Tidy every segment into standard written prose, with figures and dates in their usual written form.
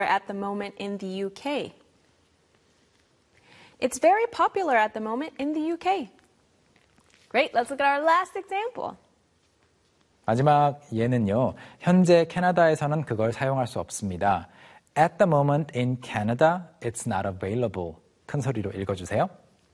at the moment in the UK. It's very popular at the moment in the UK. Great, let's look at our last example. 마지막 예는요. 현재 캐나다에서는 그걸 사용할 수 없습니다. At the moment in Canada, it's not available. 큰 소리로 읽어주세요.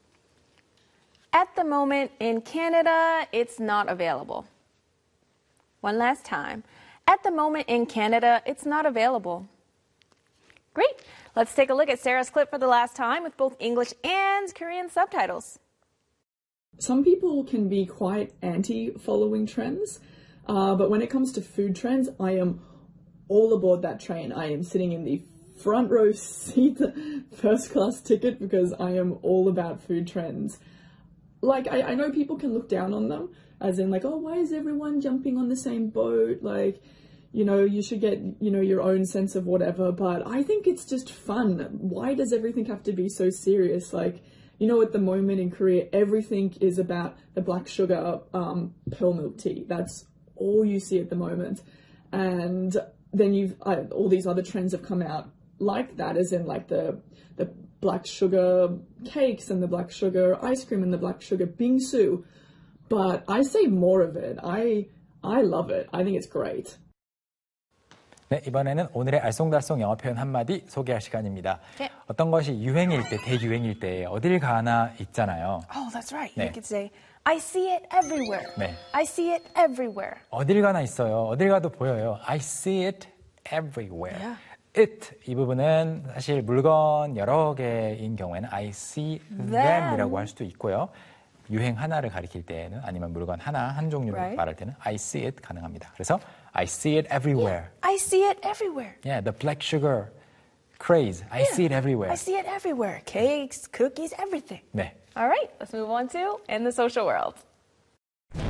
At the moment in Canada, it's not available. One last time. At the moment in Canada, it's not available. Great. Let's take a look at Sarah's clip for the last time with both English and Korean subtitles. Some people can be quite anti-following trends, but when it comes to food trends, I am all aboard that train. I am sitting in the front row seat, first class ticket, because I am all about food trends. Like, I know people can look down on them, as in like, oh, why is everyone jumping on the same boat? Like, you know, you should get, you know, your own sense of whatever, but I think it's just fun. Why does everything have to be so serious? Like, you know, at the moment in Korea, everything is about the black sugar pearl milk tea. That's all you see at the moment. And then all these other trends have come out like that, as in like the black sugar cakes and the black sugar ice cream and the black sugar bingsu. But I say more of it. I love it. I think it's great. 네, 이번에는 오늘의 알쏭달쏭 영어 표현 한마디 소개할 시간입니다. 네. 어떤 것이 유행일 때, 대유행일 때 어딜 가나 있잖아요. Oh, that's right. 네. You could say, I see it everywhere. 네. I see it everywhere. 어딜 가나 있어요. 어딜 가도 보여요. I see it everywhere. Yeah. it 이 부분은 사실 물건 여러 개인 경우에는 I see them이라고 할 수도 있고요. 유행 하나를 가리킬 때는 아니면 물건 하나, 한 종류를 Right. 말할 때는 I see it 가능합니다. 그래서 I see it everywhere. Yeah, I see it everywhere. Yeah, the black sugar craze. I see it everywhere. I see it everywhere. Cakes, cookies, everything. 네. All right, let's move on to in the social world.